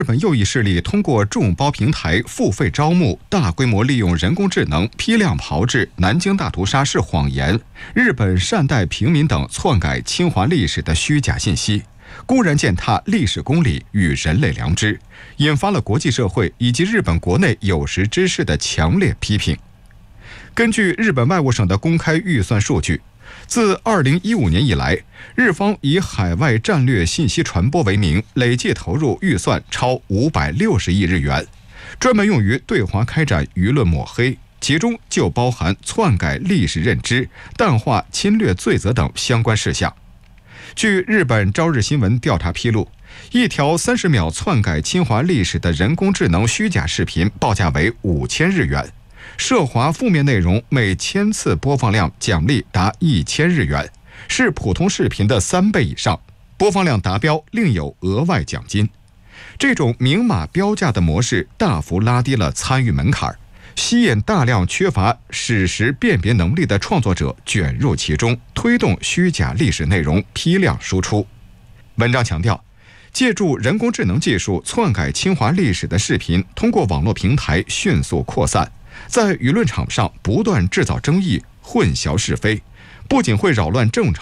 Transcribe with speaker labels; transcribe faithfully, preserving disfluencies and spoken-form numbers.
Speaker 1: 日本右翼势力通过众包平台付费招募，大规模利用人工智能批量炮制南京大屠杀是谎言、日本善待平民等篡改侵华历史的虚假信息，公然践踏历史公理与人类良知，引发了国际社会以及日本国内有识之士的强烈批评。根据日本外务省的公开预算数据，自二零一五年以来，日方以海外战略信息传播为名，累计投入预算超五百六十亿日元，专门用于对华开展舆论抹黑，其中就包含篡改历史认知、淡化侵略罪责等相关事项。据日本朝日新闻调查披露，一条三十秒篡改侵华历史的人工智能虚假视频报价为五千日元。涉华负面内容每千次播放量奖励达一千日元，是普通视频的三倍以上，播放量达标另有额外奖金。这种明码标价的模式大幅拉低了参与门槛，吸引大量缺乏史实辨别能力的创作者卷入其中，推动虚假历史内容批量输出。文章强调，借助人工智能技术篡改侵华历史的视频通过网络平台迅速扩散，在舆论场上不断制造争议、混淆是非，不仅会扰乱正常